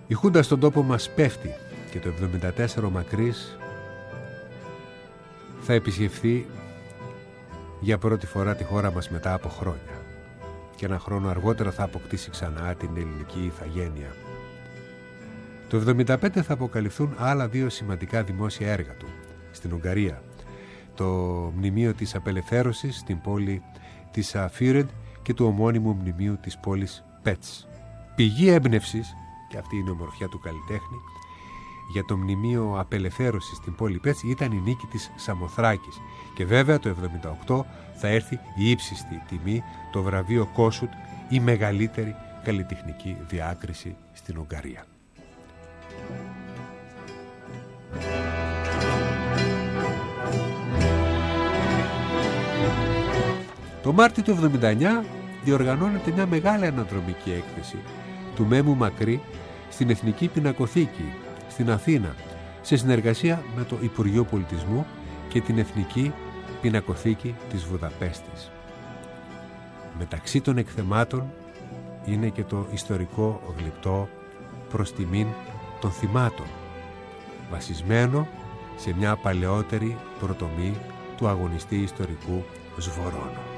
Η Χούντα στον τόπο μας πέφτει και το 1974 ο Μακρύς θα επισκεφθεί για πρώτη φορά τη χώρα μας μετά από χρόνια και ένα χρόνο αργότερα θα αποκτήσει ξανά την ελληνική ηθαγένεια. Το 1975 θα αποκαλυφθούν άλλα δύο σημαντικά δημόσια έργα του στην Ουγγαρία, το μνημείο της απελευθέρωσης στην πόλη της Φίρεντ και του ομώνυμου μνημείου της πόλης Πέτς. Πηγή έμπνευσης, και αυτή είναι η ομορφιά του καλλιτέχνη, για το μνημείο απελευθέρωσης στην πόλη Πέτς ήταν η νίκη της Σαμοθράκης και βέβαια το 1978 θα έρθει η ύψιστη τιμή, το βραβείο Κόσουτ, η μεγαλύτερη καλλιτεχνική διάκριση στην Ουγγαρία. Το Μάρτιο του 1979 διοργανώνεται μια μεγάλη αναδρομική έκθεση του Μέμου Μακρύ στην Εθνική Πινακοθήκη στην Αθήνα, σε συνεργασία με το Υπουργείο Πολιτισμού και την Εθνική Πινακοθήκη της Βουδαπέστης. Μεταξύ των εκθεμάτων είναι και το ιστορικό γλυπτό προς τιμήν των θυμάτων, βασισμένο σε μια παλαιότερη προτομή του αγωνιστή ιστορικού Σβορώνου.